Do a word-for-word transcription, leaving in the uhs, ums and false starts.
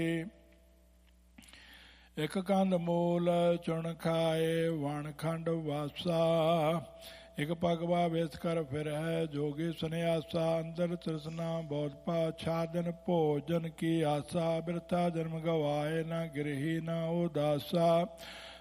ਇੱਕ ਕੰਧ ਮੂਲ ਚੁਣ ਖਾਏ ਵਣ ਖੰਡ ਵਾਸਾ। ਇੱਕ ਭਗਵਾ ਵੇਸ ਕਰ ਫਿਰ ਹੈ ਜੋਗੀ ਸੁਨਿਆਸਾ। ਅੰਦਰ ਤ੍ਰਿਸ਼ਨਾ ਬਹੁਤ ਪਾਛਾ ਦਿਨ ਭੋਜਨ ਕੀ ਆਸਾ। ਬਿਰਥਾ ਜਨਮ ਗਵਾਏ ਨਾ ਗਿਰਹੀ ਨਾ ਉਦਾਸਾ।